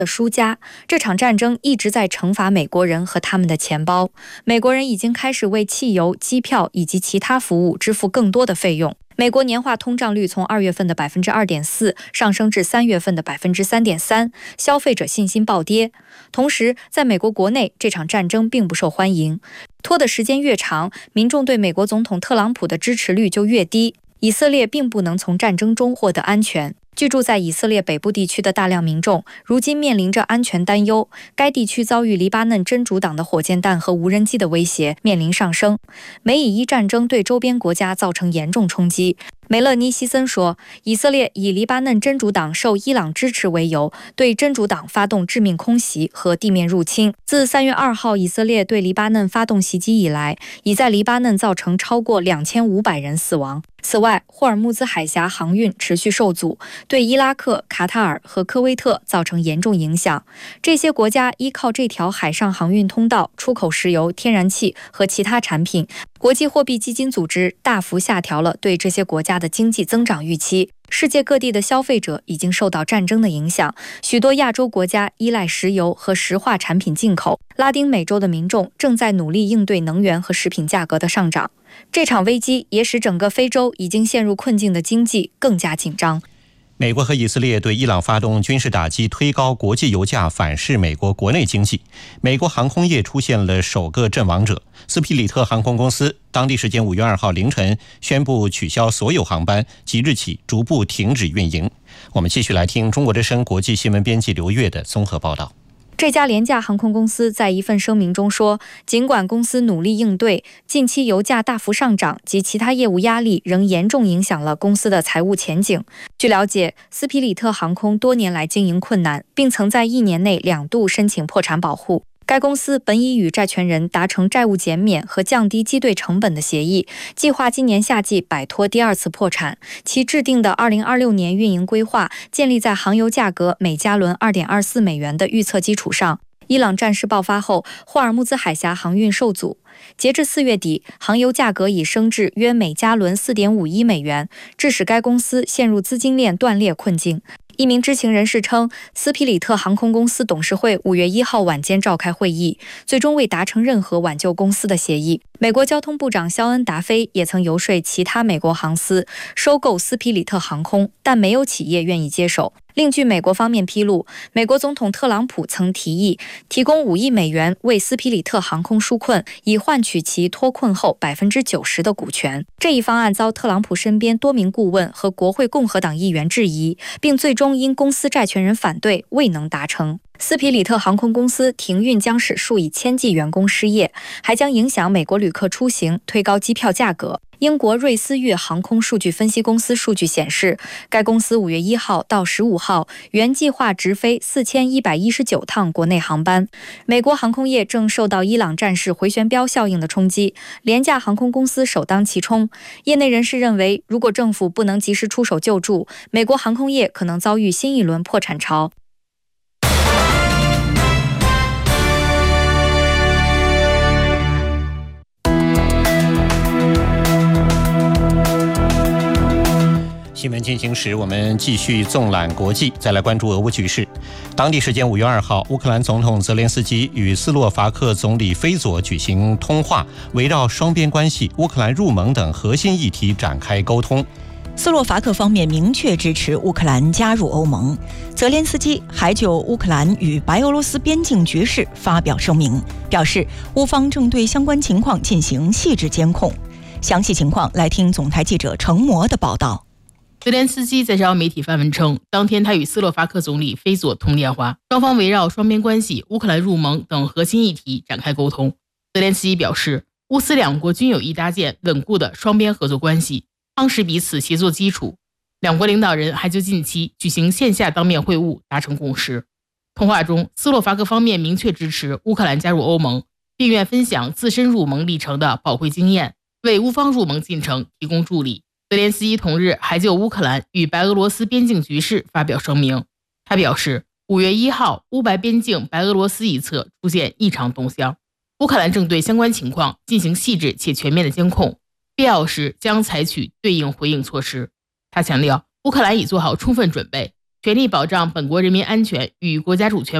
的输家。这场战争一直在惩罚美国人和他们的钱包。美国人已经开始为汽油、机票以及其他服务支付更多的费用。美国年化通胀率从2月份的 2.4% 上升至3月份的 3.3%， 消费者信心暴跌。同时，在美国国内，这场战争并不受欢迎。拖的时间越长，民众对美国总统特朗普的支持率就越低。以色列并不能从战争中获得安全。居住在以色列北部地区的大量民众如今面临着安全担忧，该地区遭遇黎巴嫩真主党的火箭弹和无人机的威胁，面临上升。美以伊战争对周边国家造成严重冲击。梅勒尼西森说，以色列以黎巴嫩真主党受伊朗支持为由，对真主党发动致命空袭和地面入侵。自3月2号以色列对黎巴嫩发动袭击以来，已在黎巴嫩造成超过2500人死亡。此外，霍尔木兹海峡航运持续受阻，对伊拉克、卡塔尔和科威特造成严重影响。这些国家依靠这条海上航运通道出口石油、天然气和其他产品。国际货币基金组织大幅下调了对这些国家的经济增长预期。世界各地的消费者已经受到战争的影响，许多亚洲国家依赖石油和石化产品进口。拉丁美洲的民众正在努力应对能源和食品价格的上涨。这场危机也使整个非洲已经陷入困境的经济更加紧张。 美国和以色列对伊朗发动军事打击，推高国际油价，反噬美国国内经济。美国航空业出现了首个阵亡者。斯皮里特航空公司当地时间5月2号凌晨宣布取消所有航班，即日起逐步停止运营。我们继续来听中国之声国际新闻编辑刘越的综合报道。 这家廉价航空公司在一份声明中说，尽管公司努力应对，近期油价大幅上涨及其他业务压力仍严重影响了公司的财务前景。据了解，斯皮里特航空多年来经营困难，并曾在1年内2度申请破产保护。该公司本已与债权人达成债务减免和降低机队成本的协议，计划今年夏季摆脱第2次破产。其制定的2026年运营规划建立在航油价格每加仑2.24美元的预测基础上。伊朗战事爆发后，霍尔木兹海峡航运受阻。截至4月底，航油价格已升至约每加仑4.51美元，致使该公司陷入资金链断裂困境。一名知情人士称，斯皮里特航空公司董事会5月1号晚间召开会议，最终未达成任何挽救公司的协议。美国交通部长肖恩·达菲也曾游说其他美国航司收购斯皮里特航空，但没有企业愿意接手。另据美国方面披露，美国总统特朗普曾提议提供5亿美元为斯皮里特航空纾困，以换取其脱困后90%的股权。这一方案遭特朗普身边多名顾问和国会共和党议员质疑，并最终因公司债权人反对未能达成。斯皮里特航空公司停运将使数以千计员工失业，还将影响美国旅客出行，推高机票价格。英国瑞思悦航空数据分析公司数据显示，该公司5月1号到15号原计划直飞4119趟国内航班。美国航空业正受到伊朗战事回旋镖效应的冲击，廉价航空公司首当其冲。业内人士认为，如果政府不能及时出手救助，美国航空业可能遭遇新一轮破产潮。 新闻进行时，我们继续纵览国际，再来关注俄乌局势。当地时间5月2号，乌克兰总统泽连斯基与斯洛伐克总理菲佐举行通话，围绕双边关系、乌克兰入盟等核心议题展开沟通。 斯洛伐克方面明确支持乌克兰加入欧盟。泽连斯基还就乌克兰与白俄罗斯边境局势发表声明，表示乌方正对相关情况进行细致监控。详细情况来听总台记者程模的报道。 泽连斯基在朝媒体发文称，当天他与斯洛伐克总理菲佐通电话，双方围绕双边关系、乌克兰入盟等核心议题展开沟通。泽连斯基表示，乌斯两国均有意搭建稳固的双边合作关系，夯实彼此协作基础。两国领导人还就近期举行线下当面会晤达成共识。通话中，斯洛伐克方面明确支持乌克兰加入欧盟，并愿分享自身入盟历程的宝贵经验，为乌方入盟进程提供助力。泽连斯基同日还就乌克兰与白俄罗斯边境局势发表声明。他表示，5月1号，乌白边境白俄罗斯一侧出现异常动向，乌克兰正对相关情况进行细致且全面的监控，必要时将采取对应回应措施。他强调，乌克兰已做好充分准备， 全力保障本国人民安全与国家主权